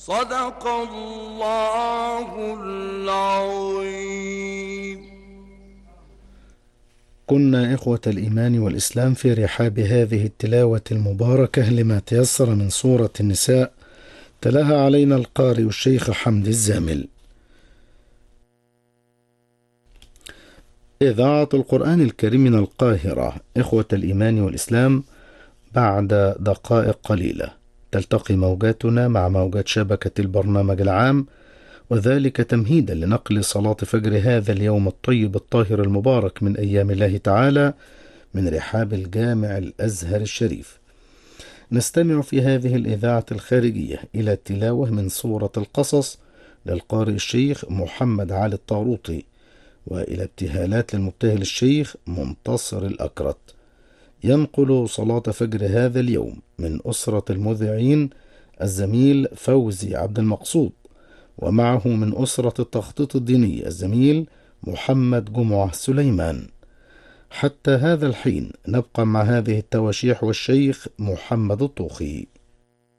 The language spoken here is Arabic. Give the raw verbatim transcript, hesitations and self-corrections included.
صدق الله العظيم. كنا إخوة الإيمان والإسلام في رحاب هذه التلاوة المباركة لما تيسر من سورة النساء، تلاها علينا القارئ الشيخ حمد الزامل. إذاعة القرآن الكريم من القاهرة. إخوة الإيمان والإسلام، بعد دقائق قليلة تلتقي موجاتنا مع موجات شبكة البرنامج العام، وذلك تمهيدا لنقل صلاة فجر هذا اليوم الطيب الطاهر المبارك من أيام الله تعالى من رحاب الجامع الأزهر الشريف. نستمع في هذه الإذاعة الخارجية إلى التلاوة من سورة القصص للقارئ الشيخ محمد علي الطاروطي، وإلى ابتهالات للمبتهل الشيخ منتصر الأكرت. ينقل صلاة فجر هذا اليوم من أسرة المذيعين الزميل فوزي عبد المقصود، ومعه من أسرة التخطيط الديني الزميل محمد جمعة سليمان. حتى هذا الحين نبقى مع هذه التواشيح والشيخ محمد الطوخي.